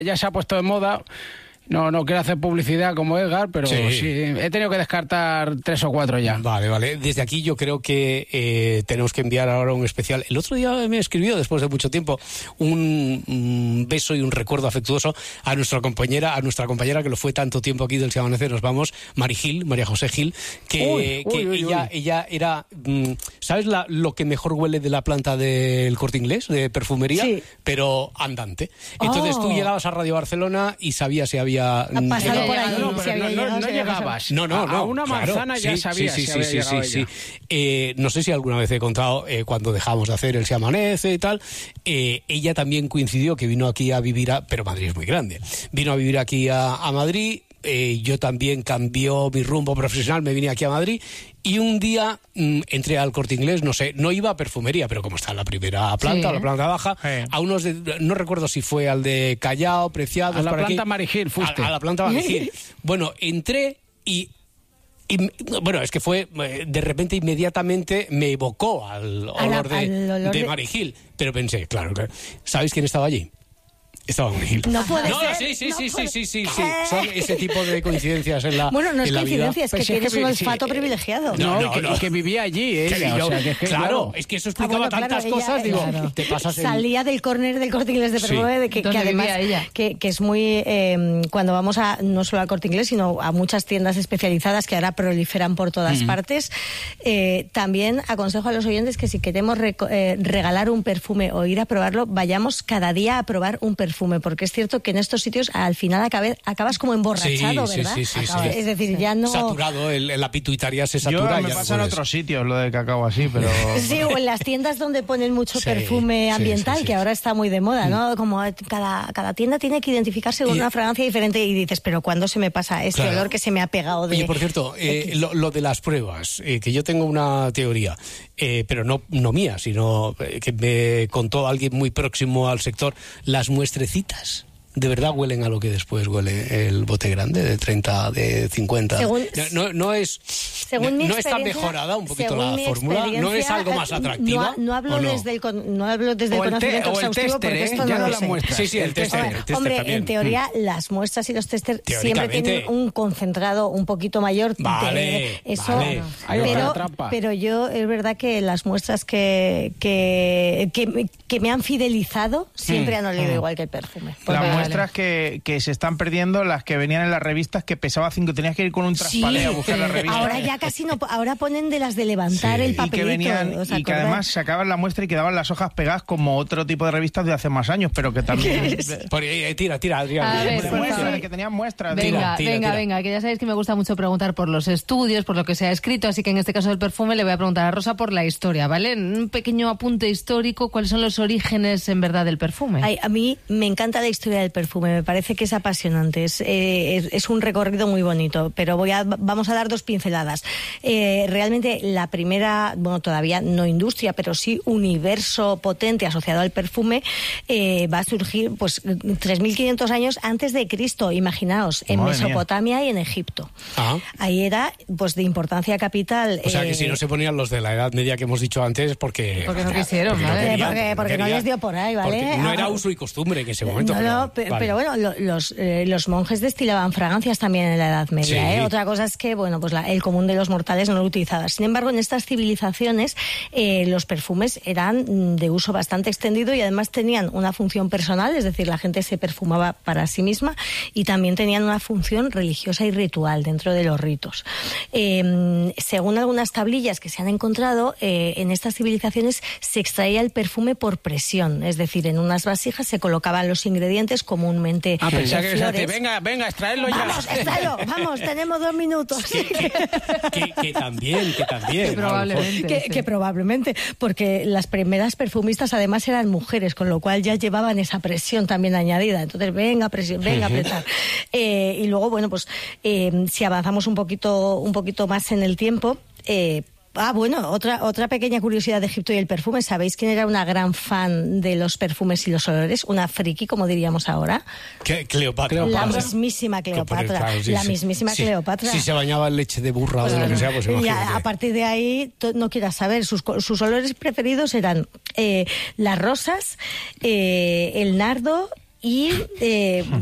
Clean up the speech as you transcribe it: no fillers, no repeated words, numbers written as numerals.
Ya se ha puesto de moda. No quiero hacer publicidad como Edgar, pero sí, he tenido que descartar 3 o 4 ya. Vale. Desde aquí yo creo que tenemos que enviar ahora un especial. El otro día me escribió, después de mucho tiempo, un beso y un recuerdo afectuoso a nuestra compañera que lo fue tanto tiempo aquí del Si Amanece Nos Vamos, María José Gil, que ella era, ¿sabes lo que mejor huele de la planta del Corte Inglés, de perfumería? Sí. Pero andante. Entonces tú llegabas a Radio Barcelona y sabías si había... pasado por allí, no llegabas. No, a una manzana claro, ya sabías si había llegado ella. No sé si alguna vez he contado, cuando dejamos de hacer el Se Amanece y tal, ella también coincidió que vino aquí a vivir, pero Madrid es muy grande, vino a vivir aquí a Madrid. Yo también cambió mi rumbo profesional, me vine aquí a Madrid y un día entré al Corte Inglés, no iba a perfumería, pero como está en la primera planta o la planta baja, a unos no recuerdo si fue al de Callao, Preciados, a la planta Marigil fuiste. A la planta Marigil. Bueno, entré y bueno, es que fue, de repente, inmediatamente me evocó al olor de Marigil, pero pensé, claro, ¿sabéis quién estaba allí? Estaba muy Gil. No puede ser. Sí. Son ese tipo de coincidencias en la vida. Bueno, no es coincidencia, es que tienes un olfato privilegiado. No, que vivía allí ella. Claro, es que eso explicaba tantas cosas. Digo, te pasas salía del córner del Corte Inglés de perfume, que además que es muy... cuando vamos no solo al Corte Inglés, sino a muchas tiendas especializadas que ahora proliferan por todas partes. También aconsejo a los oyentes que si queremos regalar un perfume o ir a probarlo, vayamos cada día a probar un perfume, porque es cierto que en estos sitios al final acabas como emborrachado, ¿verdad? Sí. Es decir, ya no... Saturado, la pituitaria se satura. Me pasa en otros sitios lo de cacao así, pero... Sí, o en las tiendas donde ponen mucho perfume ambiental, que ahora está muy de moda, ¿no? Como cada tienda tiene que identificarse con una fragancia diferente y dices, pero ¿cuándo se me pasa este olor que se me ha pegado de... Oye, por cierto, lo de las pruebas, que yo tengo una teoría, pero no mía, sino que me contó alguien muy próximo al sector, las muestrecitas ¿de verdad huelen a lo que después huele el bote grande de 30, de 50? No está mejorada un poquito la fórmula, no es algo más atractiva. No hablo desde el conocimiento exhaustivo, porque esto no lo sé. Sí, el tester. Hombre, también. En teoría las muestras y los testers siempre tienen un concentrado un poquito mayor de eso. Pero yo es verdad que las muestras que me han fidelizado siempre han olido igual que el perfume. Muestras que se están perdiendo, las que venían en las revistas, que pesaba 5, tenías que ir con un traspalé a buscar la revista. Ahora ya casi no, ahora ponen de las de levantar el papelito. Y que además sacaban la muestra y quedaban las hojas pegadas como otro tipo de revistas de hace más años, pero que también... Tira, Adrián. Que tenían muestras. Venga, que ya sabéis que me gusta mucho preguntar por los estudios, por lo que se ha escrito, así que en este caso del perfume le voy a preguntar a Rosa por la historia, ¿vale? Un pequeño apunte histórico, ¿cuáles son los orígenes en verdad del perfume? A mí me encanta la historia del perfume, me parece que es apasionante, es un recorrido muy bonito, pero vamos a dar 2 pinceladas. Realmente la primera, bueno, todavía no industria, pero sí universo potente asociado al perfume, va a surgir pues 3.500 años antes de Cristo, imaginaos, en Mesopotamia y en Egipto. Ahí era pues de importancia capital. O sea que si no se ponían los de la Edad Media que hemos dicho antes, porque no quisieron, ¿vale? Porque no les dio por ahí, ¿vale? No era uso y costumbre en ese momento. Pero bueno, los monjes destilaban fragancias también en la Edad Media. Sí. Otra cosa es que, bueno, pues el común de los mortales no lo utilizaba. Sin embargo, en estas civilizaciones los perfumes eran de uso bastante extendido y además tenían una función personal, es decir, la gente se perfumaba para sí misma, y también tenían una función religiosa y ritual dentro de los ritos. Según algunas tablillas que se han encontrado, en estas civilizaciones se extraía el perfume por presión, es decir, en unas vasijas se colocaban los ingredientes comúnmente pensaba que decir, venga, extraerlo ya. Vamos, extraerlo, vamos, tenemos 2 minutos. Que también. Que probablemente, porque las primeras perfumistas además eran mujeres, con lo cual ya llevaban esa presión también añadida. Entonces, venga, presión, venga, apretar. Y luego, bueno, pues si avanzamos un poquito más en el tiempo... otra pequeña curiosidad de Egipto y el perfume. ¿Sabéis quién era una gran fan de los perfumes y los olores? Una friki, como diríamos ahora. Cleopatra. La mismísima Cleopatra. Cleopatra. Si se bañaba en leche de burra o de lo que sea, pues imagínate. A partir de ahí, no quieras saber, sus olores preferidos eran las rosas, el nardo y